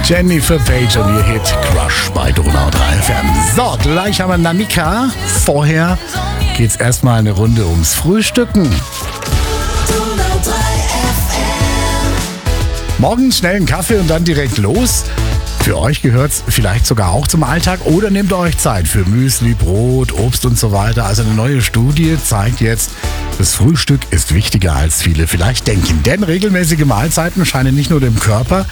Jennifer Page und ihr Hit Crush bei Donau 3 FM. So, gleich haben wir Nanika. Vorher geht's erstmal eine Runde ums Frühstücken. Morgens schnell einen Kaffee und dann direkt los. Für euch gehört's vielleicht sogar auch zum Alltag oder nehmt ihr euch Zeit für Müsli, Brot, Obst und so weiter. Also eine neue Studie zeigt jetzt, das Frühstück ist wichtiger als viele vielleicht denken. Denn regelmäßige Mahlzeiten scheinen nicht nur dem Körper,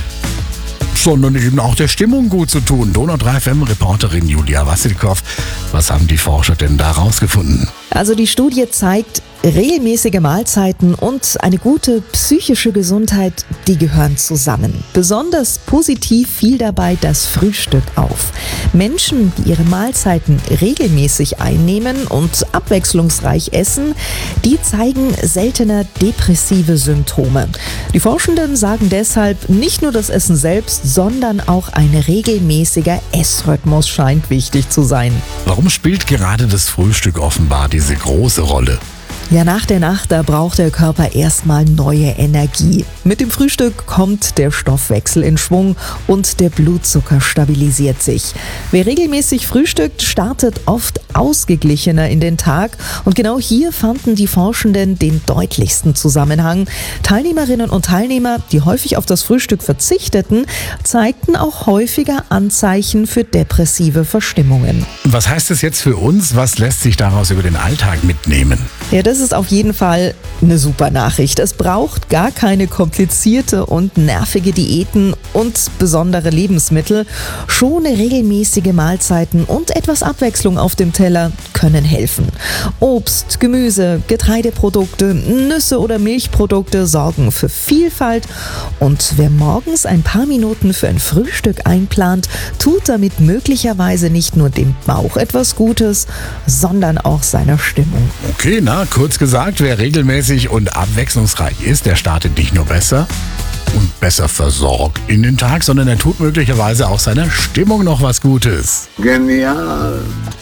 sondern eben auch der Stimmung gut zu tun. Donau 3 FM-Reporterin Julia Wassilkow, was haben die Forscher denn da rausgefunden? Also die Studie zeigt, regelmäßige Mahlzeiten und eine gute psychische Gesundheit, die gehören zusammen. Besonders positiv fiel dabei das Frühstück auf. Menschen, die ihre Mahlzeiten regelmäßig einnehmen und abwechslungsreich essen, die zeigen seltener depressive Symptome. Die Forschenden sagen deshalb, nicht nur das Essen selbst, sondern auch ein regelmäßiger Essrhythmus scheint wichtig zu sein. Warum spielt gerade das Frühstück offenbar diese große Rolle? Ja, nach der Nacht, da braucht der Körper erstmal neue Energie. Mit dem Frühstück kommt der Stoffwechsel in Schwung und der Blutzucker stabilisiert sich. Wer regelmäßig frühstückt, startet oft ausgeglichener in den Tag. Und genau hier fanden die Forschenden den deutlichsten Zusammenhang. Teilnehmerinnen und Teilnehmer, die häufig auf das Frühstück verzichteten, zeigten auch häufiger Anzeichen für depressive Verstimmungen. Was heißt das jetzt für uns? Was lässt sich daraus über den Alltag mitnehmen? Ja, das ist auf jeden Fall eine super Nachricht. Es braucht gar keine komplizierte und nervige Diäten und besondere Lebensmittel. Schon regelmäßige Mahlzeiten und etwas Abwechslung auf dem Teller können helfen. Obst, Gemüse, Getreideprodukte, Nüsse oder Milchprodukte sorgen für Vielfalt. Und wer morgens ein paar Minuten für ein Frühstück einplant, tut damit möglicherweise nicht nur dem Bauch etwas Gutes, sondern auch seiner Stimmung. Okay, kurz gesagt, wer regelmäßig und abwechslungsreich ist, der startet nicht nur besser und besser versorgt in den Tag, sondern er tut möglicherweise auch seiner Stimmung noch was Gutes. Genial!